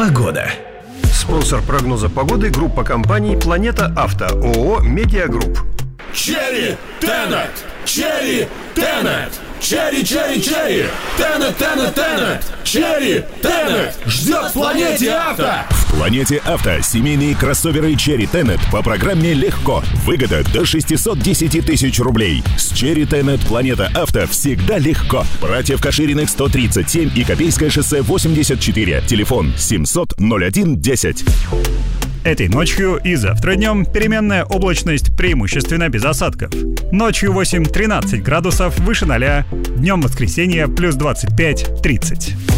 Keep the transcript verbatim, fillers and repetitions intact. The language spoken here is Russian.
Погода. Спонсор прогноза погоды – группа компаний «Планета Авто», ООО «Медиагрупп». Черри Тенет! Черри Тенет! Черри, черри, черри! Тенет, Тенет, Тенет! Черри Тенет! Ждет в Планете Авто! В Планете Авто семейные кроссоверы Черри Тенет по программе «Легко». Выгода до шестьсот десять тысяч рублей. С Черри Тенет Планета Авто всегда легко. Братьев Кашириных сто тридцать семь и Копейское шоссе восемьдесят четыре. Телефон семьсот ноль один десять. Этой ночью и завтра днем переменная облачность, преимущественно без осадков. Ночью восемь-тринадцать градусов, выше ноля. Днем воскресенье плюс двадцать пять-тридцать.